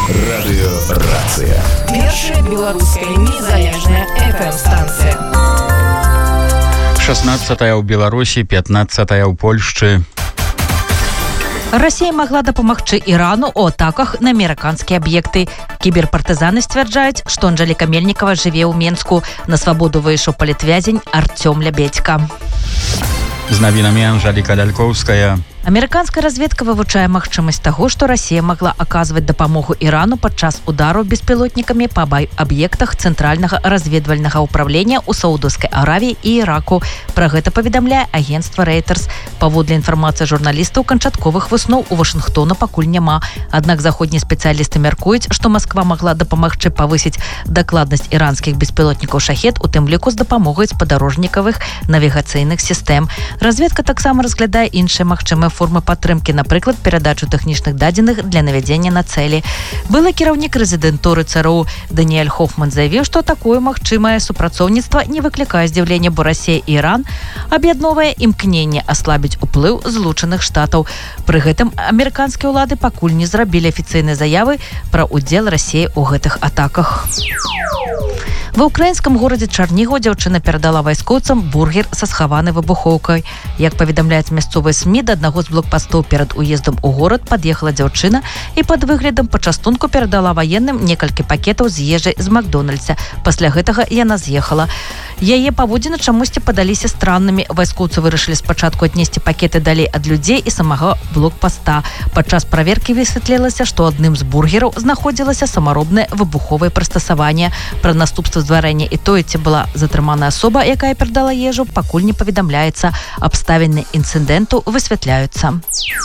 Радыёрацыя. Першая беларуская незалежная FM-станцыя. 16-я ў Беларусі, 15-я ў Польшчы. Расія магла дапамагчы Ірану ў атаках на амерыканскія аб'екты. Кіберпартызаны сцвярджаюць, што Анжэліка Мельнікава жыве ў Менску. На свабоду выйшаў палітвязень Артём Лябедзька. З навінамі Анжэліка Лялькоўская. Амерыканская разведка вывучае магчымасць таго, што Расія магла аказваць дапамогу Ірану падчас удараў беспілотнікамі па аб'ектах цэнтральнага разведвальнага ўправлення ў Саудаўскай Аравіі і Іраку. Пра гэта паведамляе агенцтва Reuters. Паводле інфармацыі журналістаў, канчатковых высноў у Вашынгтону пакуль няма. Аднак заходнія спецыялісты мяркуюць, што Масква магла дапамагчы павысіць дакладнасць іранскіх беспілотнікаў «Шахед», у тым ліку з дапамогай спадарожнікавых навігацыйных сістэм. Разведка таксама разглядае іншыя магчымыя формы падтрымкі, напрыклад, перадачу тэхнічных дадзеных для навядзення на цэлі. Былы кіраўнік рэзідэнтуры ЦРУ Даніэль Хофман заявіў, што такое магчымае супрацоўніцтва не выклікае здзіўлення, бо Расія і Іран аб'ядноўвае імкненне аслабіць уплыў Злучаных Штатаў. Пры гэтым амерыканскія ўлады пакуль не зрабілі афіцыйнай заявы пра ўдзел Расіі ў гэтых атаках. Ва ўкраінскім горадзе Чарнігаў дзяўчына перадала вайскоўцам бургер са схаванай выбухоўкай. Як паведамляюць мясцовыя СМІ, да аднаго з блокпастоў перад уездам у горад пад'ехала дзяўчына і пад выглядам пачастунку перадала ваенным некалькі пакетаў з ежай з Макдональдса. Пасля гэтага яна з'ехала. Яе паводзіны чамусьці падаліся страннымі. Вайскоўцы вырашылі спачатку аднесці пакеты далей ад людзей і самага блокпаста. Падчас праверкі высветлілася, што адным з бургераў знаходзілася самаробнае выбуховае прыстасаванне. Пра наступствы зварэння і тое, ці была затрыманая асоба, якая перадала ежу, пакуль не паведамляецца. Абставіны інцыдэнту высвятляюцца.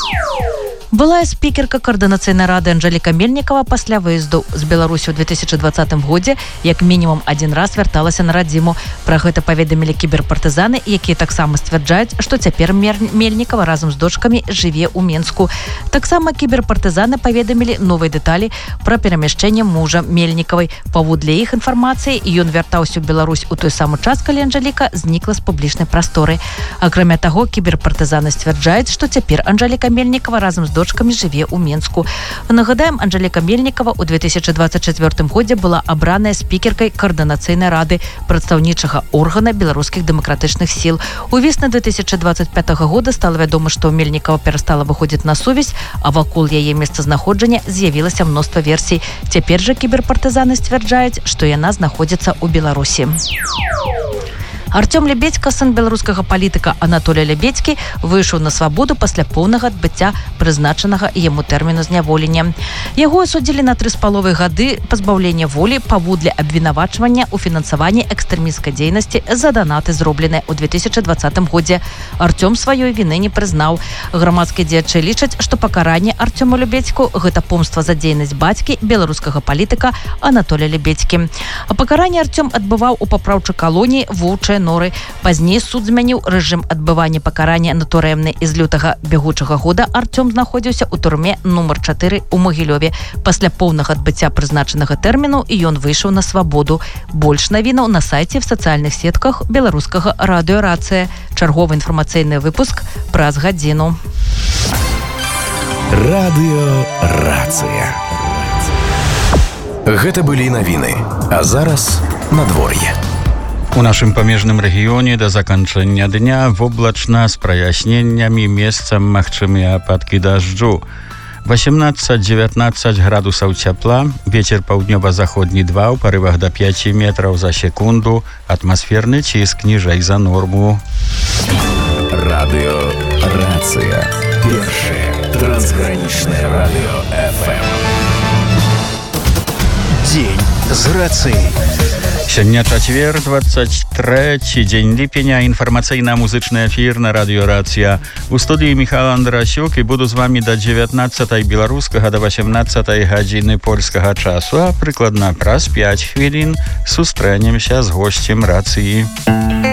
Былая спікерка Каардынацыйнай рады Анжэліка Мельнікава пасля выезду з Беларусі ў 2020 годзе як мінімум адзін раз вярталася на радзіму. Пра гэта паведамілі кіберпартызаны, якія таксама сцвярджаюць, што цяпер Мельнікава разам з дочкамі жыве ў Менску. Таксама кіберпартызаны паведамілі новыя дэталі пра перамяшчэнне мужа Мельнікавай. Паводле іх інфармацыі, ён вяртаўся ў Беларусь у той самы час, калі Анжэліка знікла з публічнай прасторы. Акрамя таго, кіберпартызаны сцвярджаюць, што цяпер Анжэліка Мельнікава разам з дочкамі жыве ў Менску. Нагадаем, Анжэліка Мельнікава ў 2024 годзе была абраная спікеркай Каардынацыйнай рады, прадстаўнічага органа беларускіх дэмакратычных сіл. У весны 2025 года стала вядома, што Мельнікава перастала выходзіць на сувязь, а вакол яе месцазнаходжання з'явілася мноства версій. Цяпер жа кіберпартызаны сцвярджаюць, што яна знаходзіцца ў Беларусі. Артём Лябедзька, сын беларускага палітыка Анатолія Лябедзькі, выйшаў на свабоду пасля поўнага адбыцця прызначанага яму тэрміну зняволення. Яго асудзілі на 3,5 гады пазбаўлення волі паводле абвінавачвання ў фінансаванні экстрэмісцкай дзейнасці за данаты, зробленыя ў 2020 годзе. Артём сваёй віны не прызнаў. Грамадскія дзеячы лічаць, што пакаранне Артёму Лябедзьку гэта помства за дзейнасць бацькі беларускага палітыка Анатолія Лябедзькі. А пакаранне Артём адбываў у папраўчай калоніі Воўчыя Норы. Пазней суд змяніў рэжым адбывання пакарання на турэмны. І з лютага бягучага года Артём знаходзіўся ў турме нумар 4 у Магілёве. Пасля поўнага адбыцця прызначанага тэрміну ён выйшаў на свабоду. Больш навінаў на сайце в сацыяльных сетках беларускага радыёрацыя. Чарговы інфармацыйны выпуск праз гадзіну. Радыёрацыя. Гэта былі навіны. А зараз надвор'е. У нашым памежным рэгіёне да заканчэння дня воблачна з праясненнямі, месцам магчымыя ападкі дажджу. 18-19 градусаў цяпла, вецер паўднёва-заходні 2, у парывах да 5 метраў за секунду, атмасферны ціск ніжэй за норму. Радыёрацыя. Першае трансгранічнае радыё FM. Дзень з рацыяй. Сёння чацвер, 23 дзень ліпеня, інфармацыйна-музычны эфір на радыёрацыя. У студыі Міхал Андрасюк і буду з вамі да 19-й беларускага да 18-й гадзіны польскага часу, а прыкладна праз 5 хвілін сустрэнемся з госцем рацыі.